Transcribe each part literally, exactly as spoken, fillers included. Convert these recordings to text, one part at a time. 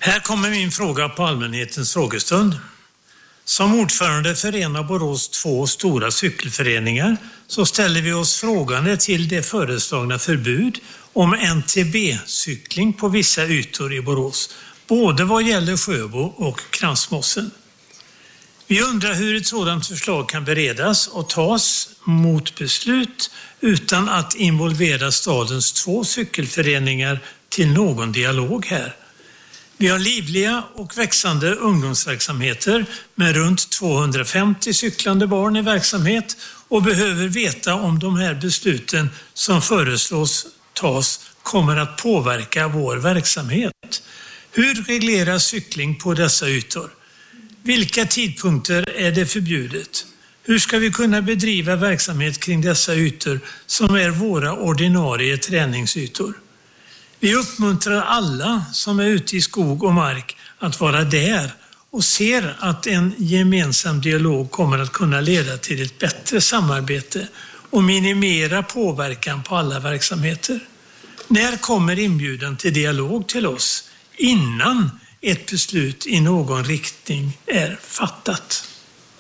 Här kommer min fråga på allmänhetens frågestund. Som ordförande för en av Borås två stora cykelföreningar så ställer vi oss frågande till det föreslagna förbud om N T B-cykling på vissa ytor i Borås, både vad gäller Sjöbo och Kransmossen. Vi undrar hur ett sådant förslag kan beredas och tas mot beslut utan att involvera stadens två cykelföreningar till någon dialog här. Vi har livliga och växande ungdomsverksamheter med runt tvåhundrafemtio cyklande barn i verksamhet och behöver veta om de här besluten som föreslås tas kommer att påverka vår verksamhet. Hur regleras cykling på dessa ytor? Vilka tidpunkter är det förbjudet? Hur ska vi kunna bedriva verksamhet kring dessa ytor som är våra ordinarie träningsytor? Vi uppmuntrar alla som är ute i skog och mark att vara där och ser att en gemensam dialog kommer att kunna leda till ett bättre samarbete och minimera påverkan på alla verksamheter. När kommer inbjudan till dialog till oss innan ett beslut i någon riktning är fattat?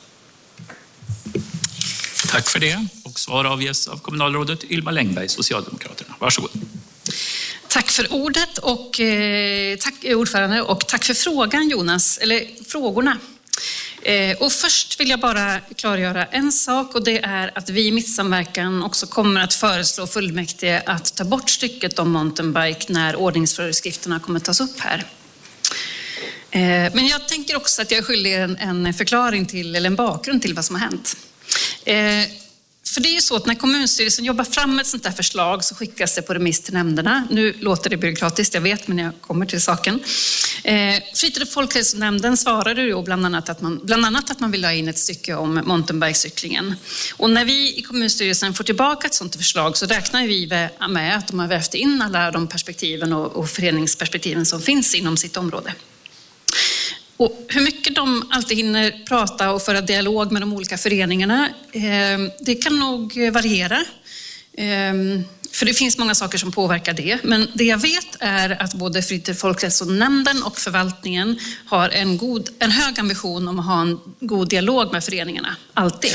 Tack för det. Och svar avges av kommunalrådet Ylva Längberg, Socialdemokraterna. Varsågod. Tack för ordet och eh, tack ordförande och tack för frågan Jonas, eller frågorna. Eh, och först vill jag bara klargöra en sak och det är att vi i Mittsamverkan också kommer att föreslå fullmäktige att ta bort stycket om mountainbike när ordningsföreskrifterna kommer att tas upp här. Eh, men jag tänker också att jag är skyldig en, en förklaring till, eller en bakgrund till vad som har hänt. Eh, För det är ju så att när kommunstyrelsen jobbar fram ett sånt där förslag så skickas det på remiss till nämnderna. Nu låter det byråkratiskt, jag vet, men jag kommer till saken. Eh, Fritid- och folkhälsonämnden svarade ju bland annat, att man, bland annat att man vill ha in ett stycke om mountainbikecyklingen. Och när vi i kommunstyrelsen får tillbaka ett sånt förslag så räknar vi med att de har vävt in alla de perspektiven och, och föreningsperspektiven som finns inom sitt område. Och hur mycket de alltid hinner prata och föra dialog med de olika föreningarna, eh, det kan nog variera. Eh, för det finns många saker som påverkar det. Men det jag vet är att både Fritid- och folkhälsonämnden och förvaltningen har en, god, en hög ambition om att ha en god dialog med föreningarna, alltid.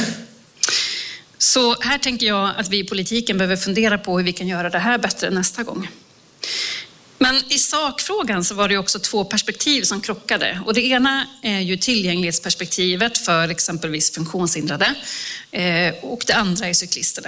Så här tänker jag att vi i politiken behöver fundera på hur vi kan göra det här bättre nästa gång. Men i sakfrågan så var det också två perspektiv som krockade. Och det ena är ju tillgänglighetsperspektivet för exempelvis funktionshindrade. Eh, och det andra är cyklisterna.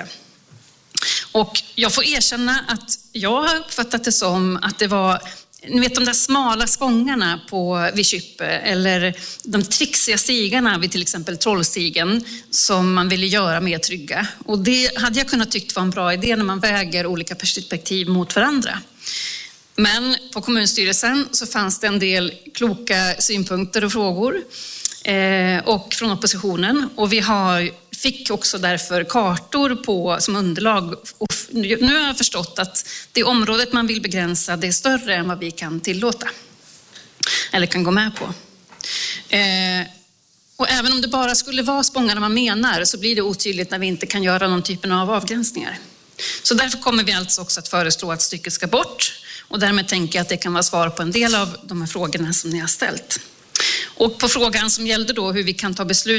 Och jag får erkänna att jag har uppfattat det som att det var, ni vet de där smala spångarna på, vid Kyppe eller de trixiga stigarna vid till exempel Trollstigen som man ville göra mer trygga. Och det hade jag kunnat tyckt var en bra idé när man väger olika perspektiv mot varandra. Men på kommunstyrelsen så fanns det en del kloka synpunkter och frågor eh, och från oppositionen. Och vi har, fick också därför kartor på, som underlag. Och nu har jag förstått att det området man vill begränsa det är större än vad vi kan tillåta. Eller kan gå med på. Eh, och även om det bara skulle vara spångarna man menar så blir det otydligt när vi inte kan göra någon typen av avgränsningar. Så därför kommer vi alltså också att föreslå att stycket ska bort. Och därmed tänker jag att det kan vara svar på en del av de här frågorna som ni har ställt. Och på frågan som gällde då hur vi kan ta beslut